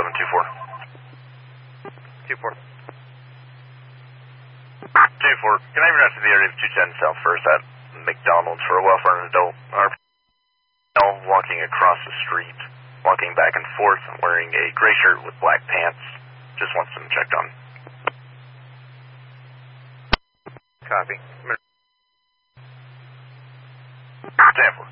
1124. 24. 24. Can I have you to the area of 210 South First at McDonald's for a welfare and adult? Our walking across the street, walking back and forth, wearing a gray shirt with black pants. Just wants them checked on. Copy. 10-4.